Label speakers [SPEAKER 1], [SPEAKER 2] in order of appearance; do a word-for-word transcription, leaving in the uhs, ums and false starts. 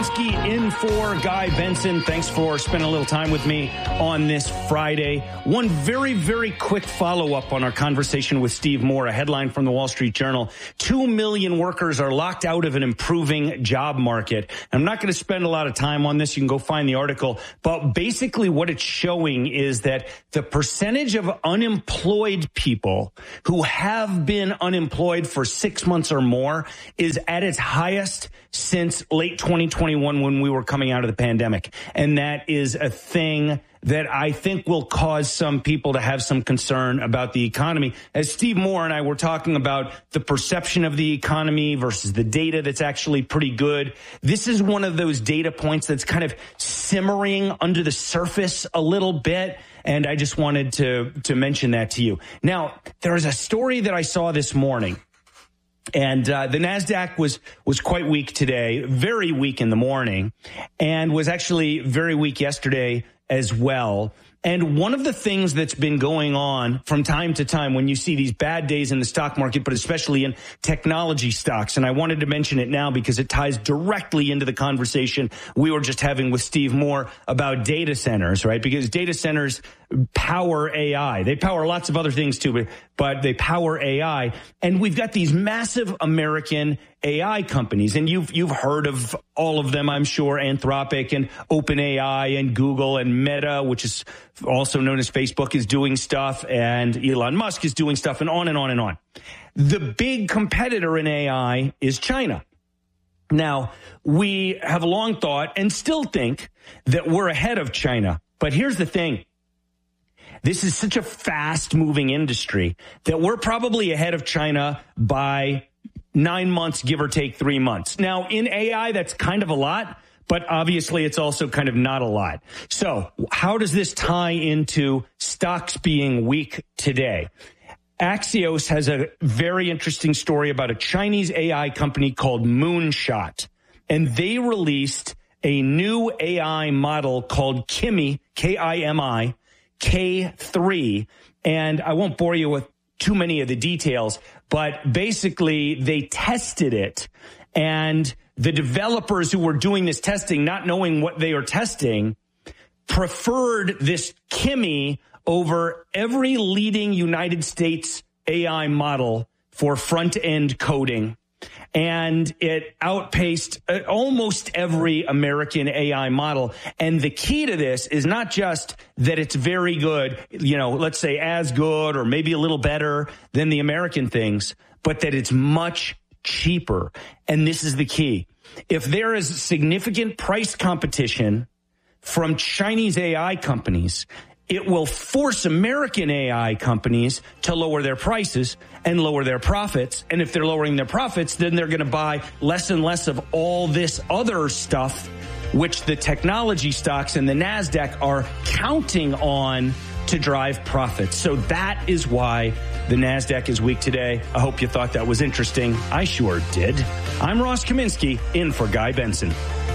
[SPEAKER 1] Kaminsky in for Guy Benson. Thanks for spending a little time with me on this Friday. One very, very quick follow-up on our conversation with Steve Moore, a headline from the Wall Street Journal. Two million workers are locked out of an improving job market. I'm not going to spend a lot of time on this. You can go find the article. But basically what it's showing is that the percentage of unemployed people who have been unemployed for six months or more is at its highest since late twenty twenty-one when we were coming out of the pandemic. And that is a thing that I think will cause some people to have some concern about the economy. As Steve Moore and I were talking about the perception of the economy versus the data that's actually pretty good, this is one of those data points that's kind of simmering under the surface a little bit. And I just wanted to, to mention that to you. Now, there is a story that I saw this morning. And uh, the NASDAQ was was quite weak today, very weak in the morning, and was actually very weak yesterday as well. And one of the things that's been going on from time to time when you see these bad days in the stock market, but especially in technology stocks, and I wanted to mention it now because it ties directly into the conversation we were just having with Steve Moore about data centers, right? Because data centers power A I. They power lots of other things too, but, but they power A I. And we've got these massive American A I companies, and you've you've heard of all of them, I'm sure, Anthropic and OpenAI and Google and Meta, which is also known as Facebook, is doing stuff, and Elon Musk is doing stuff, and on and on and on. The big competitor in A I is China. Now, we have long thought and still think that we're ahead of China. But here's the thing. This is such a fast-moving industry that we're probably ahead of China by nine months, give or take three months. Now, in A I, that's kind of a lot, but obviously it's also kind of not a lot. So how does this tie into stocks being weak today? Axios has a very interesting story about a Chinese A I company called Moonshot, and they released a new A I model called Kimi, K I M I, K three, and I won't bore you with too many of the details, but basically they tested it, and the developers who were doing this testing, not knowing what they are testing, preferred this Kimi over every leading United States A I model for front-end coding. And it outpaced almost every American A I model. And the key to this is not just that it's very good, you know, let's say as good or maybe a little better than the American things, but that it's much cheaper. And this is the key. If there is significant price competition from Chinese A I companies, it will force American A I companies to lower their prices and lower their profits. And if they're lowering their profits, then they're going to buy less and less of all this other stuff, which the technology stocks and the NASDAQ are counting on to drive profits. So that is why the NASDAQ is weak today. I hope you thought that was interesting. I sure did. I'm Ross Kaminsky, in for Guy Benson.